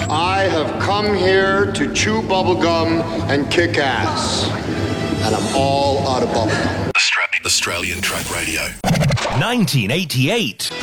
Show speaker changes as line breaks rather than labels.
I have come here to chew bubblegum and kick ass. And I'm all out of bubblegum.
Australian Track Radio.
1988.